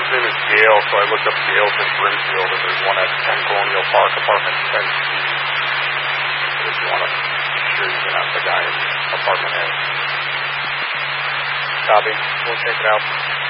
name is Gail, so I looked up Gale's in Brimfield, and there's one at 10 Colonial Park, apartment 10C. So if you want to be sure you can ask the guy in apartment A. Copy. We'll check it out.